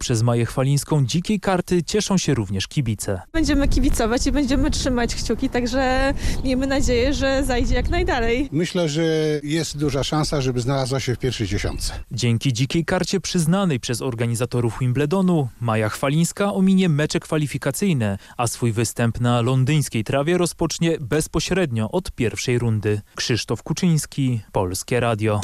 przez Maję Chwalińską dzikiej karty cieszą się również kibice. Będziemy kibicować i będziemy trzymać kciuki, także miejmy nadzieję, że zajdzie jak najdalej. Myślę, że jest duża szansa, żeby znalazła się w pierwszej dziesiątce. Dzięki dzikiej karcie przyznanej przez organizatorów Wimbledonu Maja Chwalińska ominie mecze kwalifikacyjne, a swój występ na londyńskiej trawie rozpocznie bezpośrednio od pierwszej rundy. Krzysztof Kuczyński, Polskie Radio.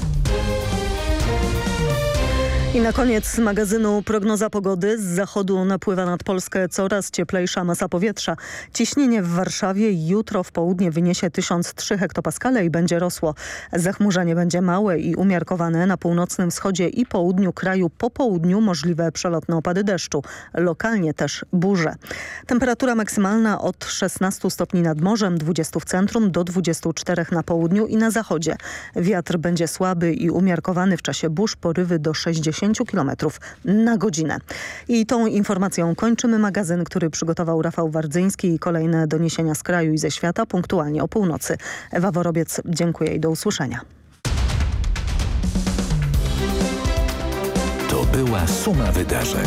I na koniec magazynu prognoza pogody. Z zachodu napływa nad Polskę coraz cieplejsza masa powietrza. Ciśnienie w Warszawie jutro w południe wyniesie 1003 hektopaskale i będzie rosło. Zachmurzenie będzie małe i umiarkowane. Na północnym wschodzie i południu kraju po południu możliwe przelotne opady deszczu. Lokalnie też burze. Temperatura maksymalna od 16 stopni nad morzem, 20 w centrum do 24 na południu i na zachodzie. Wiatr będzie słaby i umiarkowany w czasie burz, porywy do 60 km na godzinę. I tą informacją kończymy magazyn, który przygotował Rafał Wardzyński i kolejne doniesienia z kraju i ze świata punktualnie o północy. Ewa Worobiec, dziękuję i do usłyszenia. To była suma wydarzeń.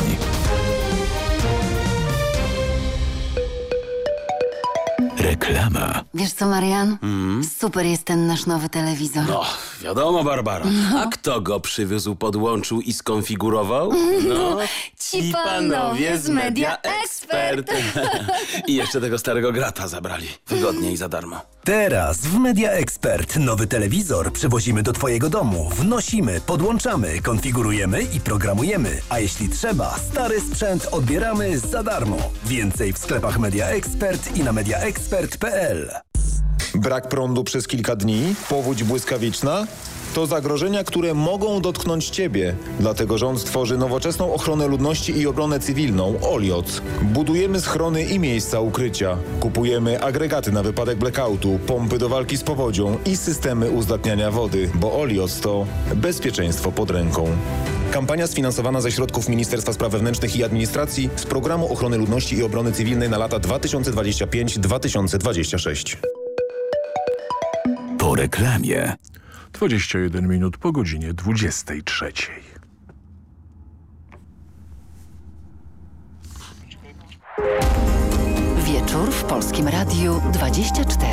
Reklama. Wiesz co, Marian? Super jest ten nasz nowy telewizor. No, wiadomo, Barbara. A kto go przywiózł, podłączył i skonfigurował? No, ci panowie z Media Expert. I jeszcze tego starego grata zabrali. Wygodnie i za darmo. Teraz w Media Expert nowy telewizor przywozimy do Twojego domu. Wnosimy, podłączamy, konfigurujemy i programujemy. A jeśli trzeba, stary sprzęt odbieramy za darmo. Więcej w sklepach Media Expert i na mediaexpert.pl. Brak prądu przez kilka dni? Powódź błyskawiczna? To zagrożenia, które mogą dotknąć Ciebie. Dlatego rząd tworzy nowoczesną ochronę ludności i obronę cywilną OLIOC. Budujemy schrony i miejsca ukrycia. Kupujemy agregaty na wypadek blackoutu, pompy do walki z powodzią i systemy uzdatniania wody, bo OLIOC to bezpieczeństwo pod ręką. Kampania sfinansowana ze środków Ministerstwa Spraw Wewnętrznych i Administracji z Programu Ochrony Ludności i Obrony Cywilnej na lata 2025-2026. Po reklamie. 21 minut po godzinie 23. Wieczór w Polskim Radiu 24.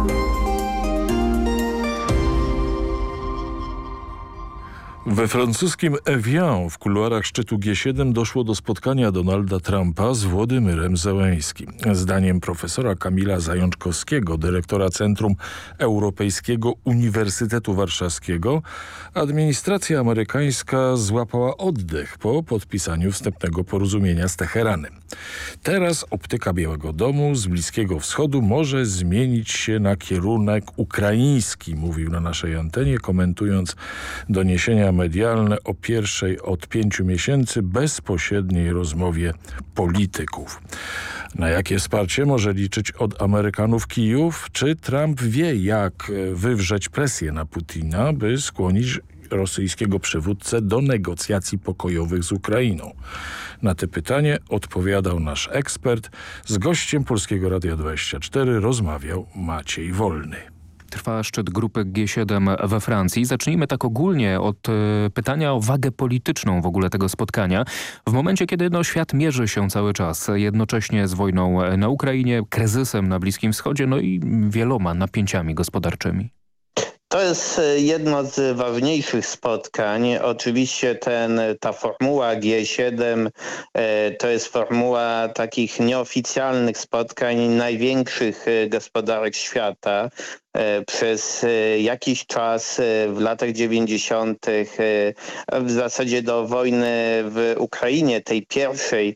We francuskim Evian w kuluarach szczytu G7 doszło do spotkania Donalda Trumpa z Włodymyrem Zełeńskim. Zdaniem profesora Kamila Zajączkowskiego, dyrektora Centrum Europejskiego Uniwersytetu Warszawskiego, administracja amerykańska złapała oddech po podpisaniu wstępnego porozumienia z Teheranem. Teraz optyka Białego Domu z Bliskiego Wschodu może zmienić się na kierunek ukraiński, mówił na naszej antenie, komentując doniesienia medialne o pierwszej od 5 miesięcy bezpośredniej rozmowie polityków. Na jakie wsparcie może liczyć od Amerykanów Kijów? Czy Trump wie, jak wywrzeć presję na Putina, by skłonić rosyjskiego przywódcę do negocjacji pokojowych z Ukrainą? Na te pytanie odpowiadał nasz ekspert. Z gościem Polskiego Radia 24 rozmawiał Maciej Wolny. Trwa szczyt grupy G7 we Francji. Zacznijmy tak ogólnie od pytania o wagę polityczną w ogóle tego spotkania. W momencie, kiedy świat mierzy się cały czas jednocześnie z wojną na Ukrainie, kryzysem na Bliskim Wschodzie, no i wieloma napięciami gospodarczymi. To jest jedno z ważniejszych spotkań. Oczywiście ta formuła G7 to jest formuła takich nieoficjalnych spotkań największych gospodarek świata. Przez jakiś czas w latach 90. w zasadzie do wojny w Ukrainie, tej pierwszej,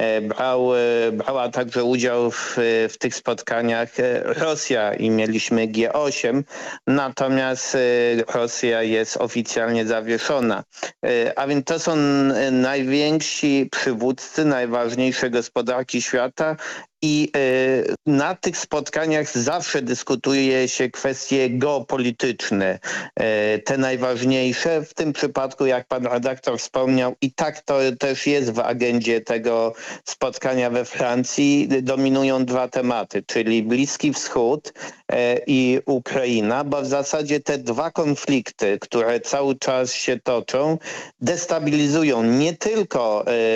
brała także udział w tych spotkaniach Rosja i mieliśmy G8, natomiast Rosja jest oficjalnie zawieszona. A więc to są najwięksi przywódcy, najważniejsze gospodarki świata. I na tych spotkaniach zawsze dyskutuje się kwestie geopolityczne, te najważniejsze. W tym przypadku, jak pan redaktor wspomniał, i tak to też jest w agendzie tego spotkania we Francji, dominują dwa tematy, czyli Bliski Wschód i Ukraina, bo w zasadzie te dwa konflikty, które cały czas się toczą, destabilizują nie tylko